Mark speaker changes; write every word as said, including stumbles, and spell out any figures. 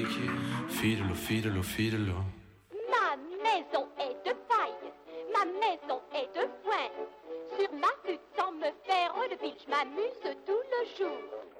Speaker 1: vecchie, fidelo, fidelo, fidelo.
Speaker 2: Ma maison est de paille, ma maison est de foin. Sur ma flûte sans me faire de pile, je m'amuse tout le jour.